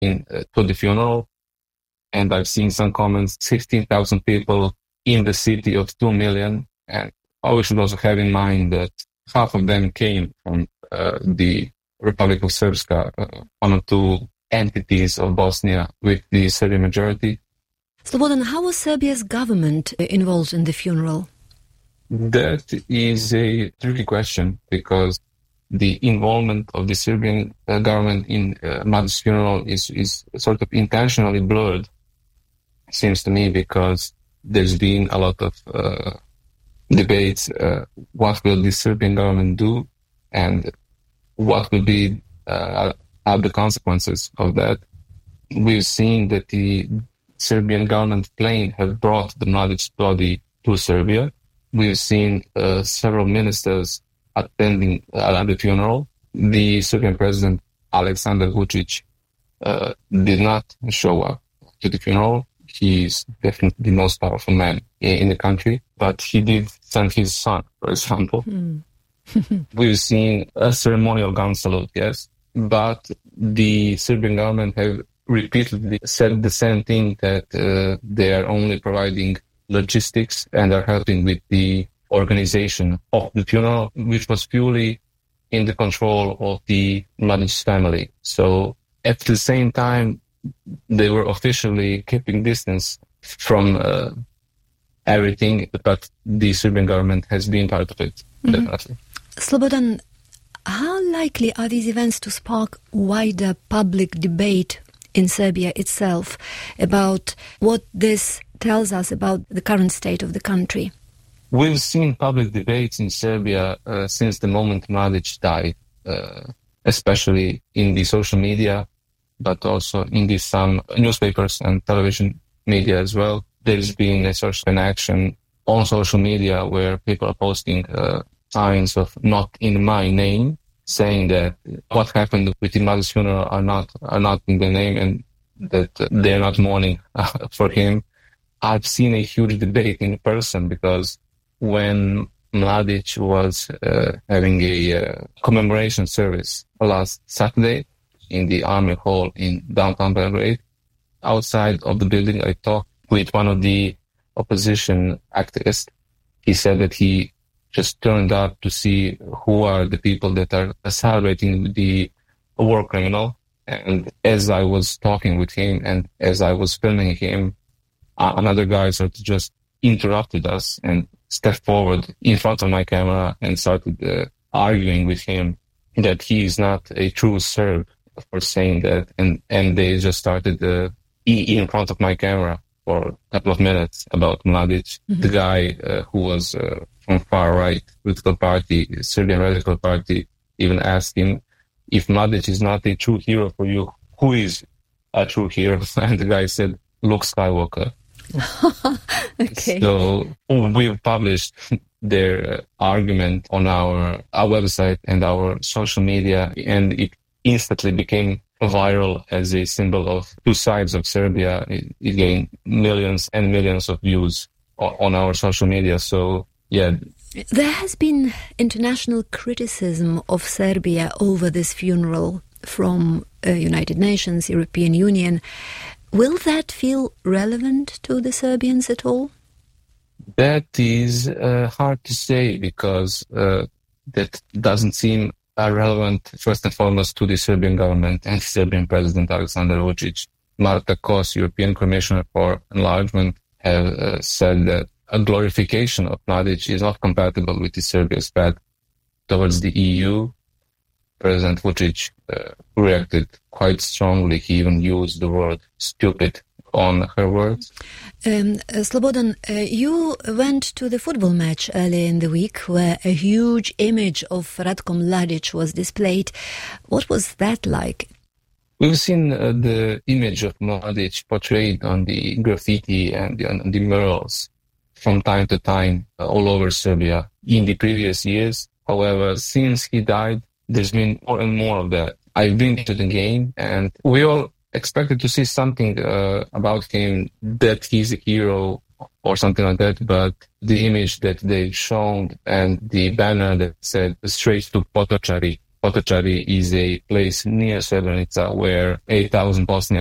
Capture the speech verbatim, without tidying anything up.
in, uh, to the funeral. And I've seen some comments, fifteen thousand people in the city of two million. And we should also have in mind that half of them came from uh, the Republic of Srpska, uh, one or two entities of Bosnia with the Serbian majority. Slobodan, how was Serbia's government involved in the funeral? That is a tricky question because the involvement of the Serbian uh, government in uh, Mladic's funeral is, is sort of intentionally blurred, seems to me, because there's been a lot of uh, debates. Uh, what will the Serbian government do and what will be uh, are the consequences of that? We've seen that the Serbian government plane has brought the Mladic's body to Serbia. We've seen uh, several ministers attending uh, at the funeral. The Serbian president, Aleksandar Vučić, uh, did not show up to the funeral. He's definitely the most powerful man in, in the country, but he did send his son, for example. Mm. We've seen a ceremonial gun salute, yes, but the Serbian government have repeatedly said the same thing, that uh, they are only providing logistics and are helping with the organization of the funeral, which was purely in the control of the Mladic family. So at the same time, they were officially keeping distance from uh, everything, but the Serbian government has been part of it, mm-hmm. definitely. Slobodan, how likely are these events to spark wider public debate in Serbia itself about what this tells us about the current state of the country? We've seen public debates in Serbia uh, since the moment Mladic died, uh, especially in the social media, but also in the some newspapers and television media as well. There's been a sort of an action on social media where people are posting uh, signs of "not in my name," saying that what happened with the Mladic's funeral are not are not in the name and that uh, they're not mourning uh, for him. I've seen a huge debate in person because when Mladic was uh, having a uh, commemoration service last Saturday in the Army Hall in downtown Belgrade, outside of the building, I talked with one of the opposition activists. He said that he just turned up to see who are the people that are celebrating the war criminal. And as I was talking with him and as I was filming him, uh, another guy sort of just interrupted us and stepped forward in front of my camera and started uh, arguing with him that he is not a true Serb for saying that. And, and they just started uh, in front of my camera for a couple of minutes about Mladic, mm-hmm. the guy uh, who was uh, from far-right political party, Serbian Radical Party, even asked him, if Mladic is not a true hero for you, who is a true hero? And the guy said, Luke Skywalker. Okay. So we've published their uh, argument on our, our website and our social media, and it instantly became viral as a symbol of two sides of Serbia. It, it gained millions and millions of views on, on our social media. So, yeah. There has been international criticism of Serbia over this funeral from uh, United Nations, European Union. Will that feel relevant to the Serbians at all? That is uh, hard to say because uh, that doesn't seem uh, relevant first and foremost to the Serbian government and Serbian President Aleksandar Vučić. Marta Kos, European Commissioner for Enlargement, have uh, said that a glorification of Mladic is not compatible with the Serbia's path towards the E U. President Vučić uh, reacted quite strongly. He even used the word stupid on her words. Um, uh, Slobodan, uh, you went to the football match earlier in the week where a huge image of Ratko Mladic was displayed. What was that like? We've seen uh, the image of Mladic portrayed on the graffiti and the, on the murals from time to time uh, all over Serbia in the previous years. However, since he died, there's been more and more of that. I've been to the game and we all expected to see something uh, about him, that he's a hero or something like that, but the image that they've shown and the banner that said straight to Potočari Potocari is a place near Srebrenica where eight thousand Bosniaks